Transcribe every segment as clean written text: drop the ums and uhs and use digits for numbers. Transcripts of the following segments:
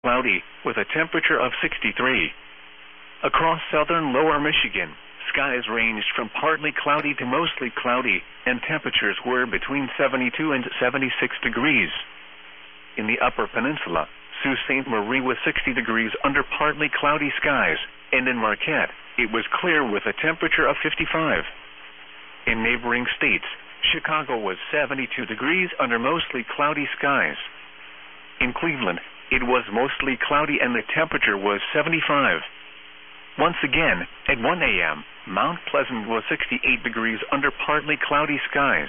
cloudy, with a temperature of 63. Across southern lower Michigan, skies ranged from partly cloudy to mostly cloudy, and temperatures were between 72 and 76 degrees. In the upper peninsula, Sault Ste. Marie was 60 degrees under partly cloudy skies, and in Marquette, it was clear with a temperature of 55. In neighboring states, Chicago was 72 degrees under mostly cloudy skies. In Cleveland, it was mostly cloudy and the temperature was 75. Once again, at 1 a.m., Mount Pleasant was 68 degrees under partly cloudy skies.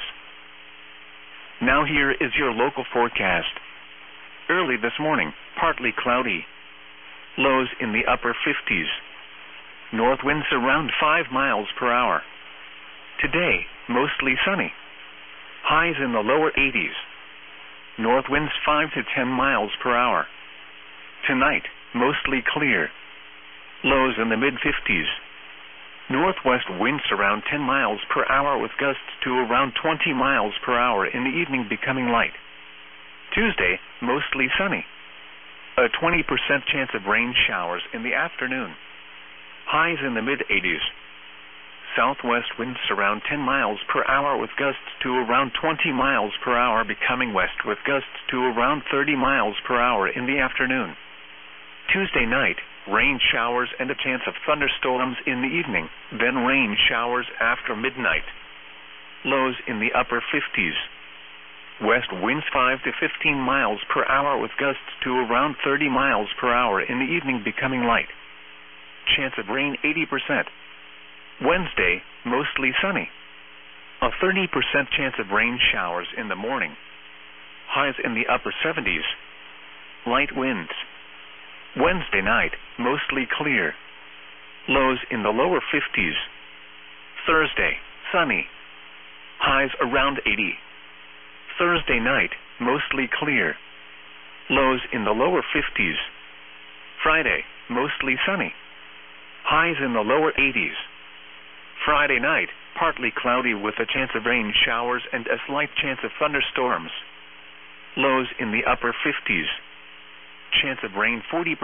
Now here is your local forecast. Early this morning, partly cloudy. Lows in the upper 50s. North winds around 5 miles per hour. Today, mostly sunny. Highs in the lower 80s. North winds 5 to 10 miles per hour. Tonight, mostly clear. Lows in the mid-50s. Northwest winds around 10 miles per hour with gusts to around 20 miles per hour in the evening becoming light. Tuesday, mostly sunny. A 20% chance of rain showers in the afternoon. Highs in the mid-80s. Southwest winds around 10 miles per hour with gusts to around 20 miles per hour becoming west with gusts to around 30 miles per hour in the afternoon. Tuesday night, rain showers and a chance of thunderstorms in the evening, then rain showers after midnight. Lows in the upper 50s. West winds 5 to 15 miles per hour with gusts to around 30 miles per hour in the evening becoming light. Chance of rain 80%. Wednesday, mostly sunny. A 30% chance of rain showers in the morning. Highs in the upper 70s. Light winds. Wednesday night, mostly clear. Lows in the lower 50s. Thursday, sunny. Highs around 80. Thursday night, mostly clear. Lows in the lower 50s. Friday, mostly sunny. Highs in the lower 80s. Friday night, partly cloudy with a chance of rain showers and a slight chance of thunderstorms. Lows in the upper 50s. Chance of rain 40%.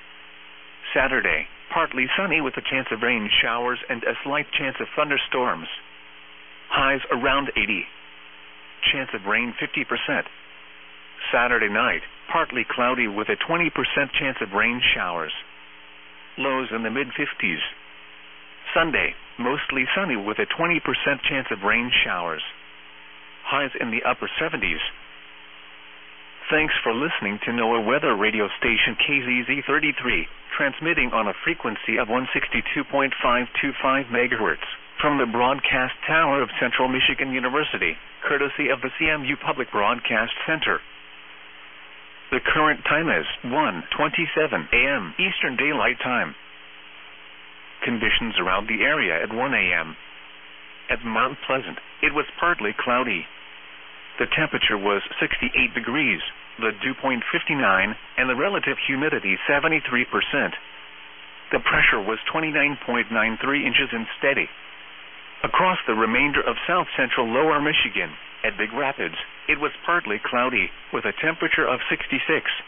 Saturday, partly sunny with a chance of rain showers and a slight chance of thunderstorms. Highs around 80. Chance of rain 50%. Saturday night, partly cloudy with a 20% chance of rain showers. Lows in the mid-50s. Sunday, mostly sunny with a 20% chance of rain showers. Highs in the upper 70s. Thanks for listening to NOAA Weather Radio Station KZZ33, transmitting on a frequency of 162.525 MHz from the broadcast tower of Central Michigan University, courtesy of the CMU Public Broadcast Center. The current time is 1:27 a.m. Eastern Daylight Time. Conditions around the area at 1 a.m. At Mount Pleasant, it was partly cloudy. The temperature was 68 degrees, the dew point 59, and the relative humidity 73%. The pressure was 29.93 inches and steady. Across the remainder of south-central lower Michigan, at Big Rapids, it was partly cloudy, with a temperature of 66.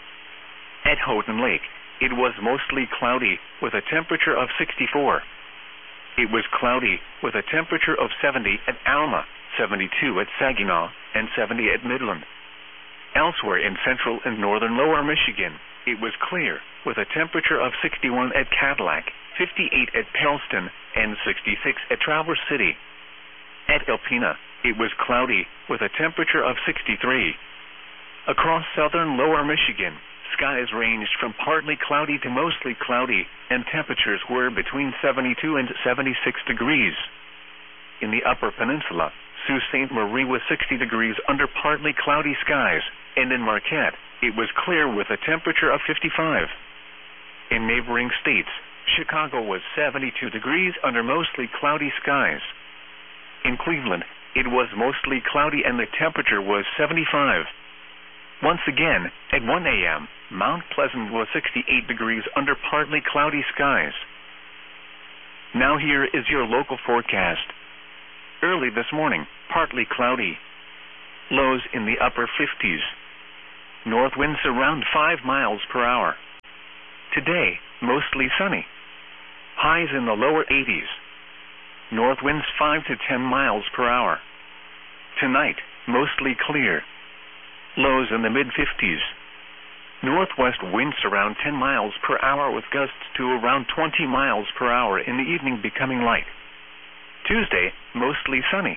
At Houghton Lake, it was mostly cloudy, with a temperature of 64. It was cloudy, with a temperature of 70 at Alma, 72 at Saginaw, and 70 at Midland. Elsewhere in central and northern lower Michigan, it was clear, with a temperature of 61 at Cadillac, 58 at Pellston, and 66 at Traverse City. At Alpena, it was cloudy, with a temperature of 63. Across southern lower Michigan, skies ranged from partly cloudy to mostly cloudy, and temperatures were between 72 and 76 degrees. In the upper peninsula, Sault Ste. Marie was 60 degrees under partly cloudy skies, and in Marquette, it was clear with a temperature of 55. In neighboring states, Chicago was 72 degrees under mostly cloudy skies. In Cleveland, it was mostly cloudy and the temperature was 75. Once again, at 1 a.m., Mount Pleasant was 68 degrees under partly cloudy skies. Now here is your local forecast. Early this morning, partly cloudy. Lows in the upper 50s. North winds around 5 miles per hour. Today, mostly sunny. Highs in the lower 80s. North winds 5 to 10 miles per hour. Tonight, mostly clear. Lows in the mid-50s. Northwest winds around 10 miles per hour with gusts to around 20 miles per hour in the evening becoming light. Tuesday, mostly sunny.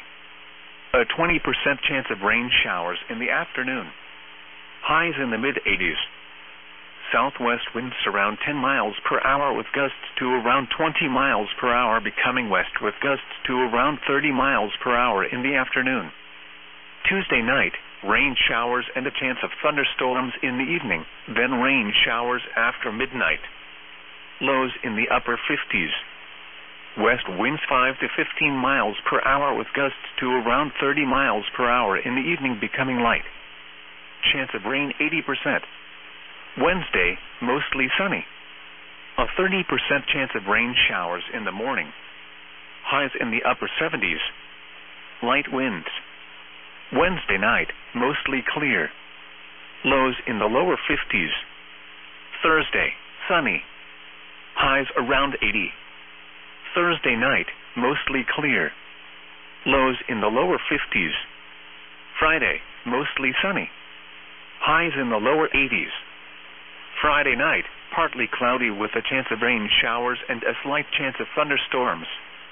A 20% chance of rain showers in the afternoon. Highs in the mid-80s. Southwest winds around 10 miles per hour with gusts to around 20 miles per hour becoming west with gusts to around 30 miles per hour in the afternoon. Tuesday night, rain showers and a chance of thunderstorms in the evening, then rain showers after midnight. Lows in the upper 50s. West winds 5 to 15 miles per hour with gusts to around 30 miles per hour in the evening becoming light. Chance of rain 80%. Wednesday, mostly sunny. A 30% chance of rain showers in the morning. Highs in the upper 70s. Light winds. Wednesday night, mostly clear. Lows in the lower 50s. Thursday, sunny. Highs around 80. Thursday night, mostly clear. Lows in the lower 50s. Friday, mostly sunny. Highs in the lower 80s. Friday night, partly cloudy with a chance of rain showers and a slight chance of thunderstorms.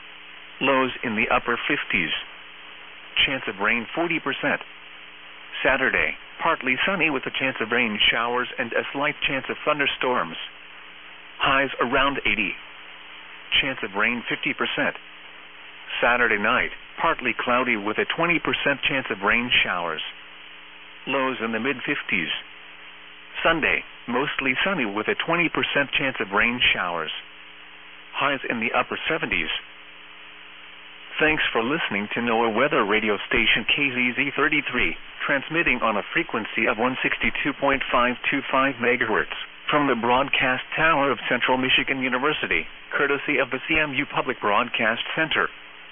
Lows in the upper 50s. Chance of rain 40%. Saturday, partly sunny with a chance of rain showers and a slight chance of thunderstorms. Highs around 80. Chance of rain 50%. Saturday night, partly cloudy with a 20% chance of rain showers. Lows in the mid-50s. Sunday, mostly sunny with a 20% chance of rain showers. Highs in the upper 70s. Thanks for listening to NOAA weather radio station KZZ33, transmitting on a frequency of 162.525 MHz from the broadcast tower of Central Michigan University, courtesy of the CMU Public Broadcast Center.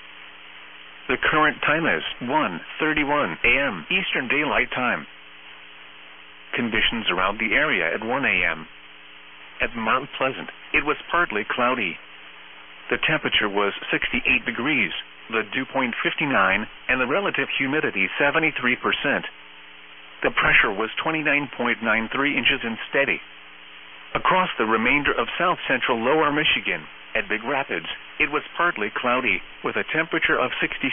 The current time is 1:31 a.m. Eastern Daylight Time. Conditions around the area at 1 a.m. At Mount Pleasant, it was partly cloudy. The temperature was 68 degrees, the dew point 59, and the relative humidity 73%. The pressure was 29.93 inches and steady. Across the remainder of south-central lower Michigan, at Big Rapids, it was partly cloudy, with a temperature of 66.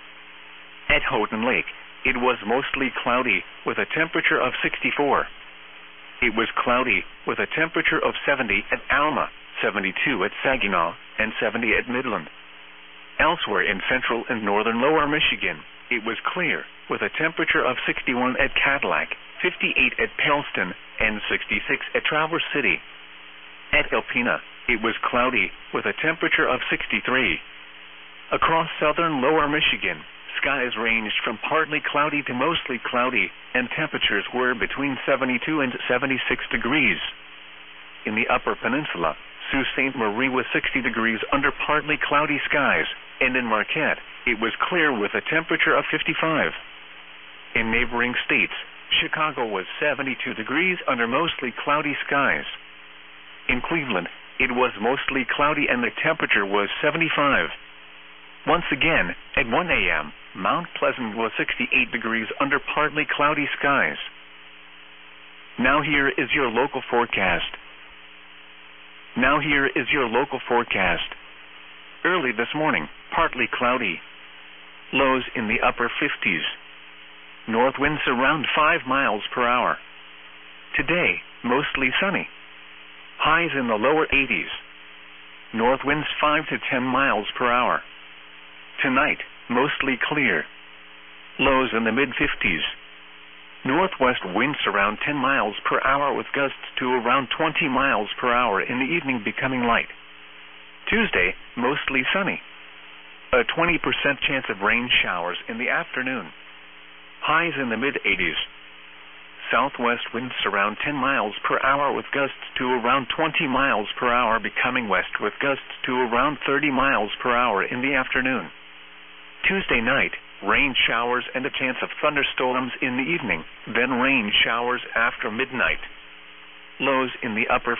At Houghton Lake, it was mostly cloudy, with a temperature of 64. It was cloudy, with a temperature of 70 at Alma, 72 at Saginaw, and 70 at Midland. Elsewhere in central and northern lower Michigan, it was clear, with a temperature of 61 at Cadillac, 58 at Pellston, and 66 at Traverse City. At Alpena, it was cloudy, with a temperature of 63. Across southern lower Michigan, skies ranged from partly cloudy to mostly cloudy, and temperatures were between 72 and 76 degrees. In the upper peninsula, Sault Ste. Marie was 60 degrees under partly cloudy skies, and in Marquette, it was clear with a temperature of 55. In neighboring states, Chicago was 72 degrees under mostly cloudy skies. In Cleveland, it was mostly cloudy and the temperature was 75. Once again, at 1 a.m., Mount Pleasant was 68 degrees under partly cloudy skies. Now here is your local forecast. Early this morning, partly cloudy. Lows in the upper 50s. North winds around 5 miles per hour. Today, mostly sunny. Highs in the lower 80s. North winds 5 to 10 miles per hour. Tonight, mostly clear. Lows in the mid-50s. Northwest winds around 10 miles per hour with gusts to around 20 miles per hour in the evening becoming light. Tuesday, mostly sunny. A 20% chance of rain showers in the afternoon. Highs in the mid-80s. Southwest winds around 10 miles per hour with gusts to around 20 miles per hour becoming west with gusts to around 30 miles per hour in the afternoon. Tuesday night, rain showers and a chance of thunderstorms in the evening, then rain showers after midnight. Lows in the upper